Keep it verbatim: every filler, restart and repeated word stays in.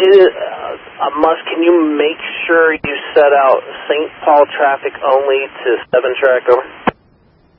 is uh, a must. Can you make sure you set out Saint Paul traffic only to seven track over?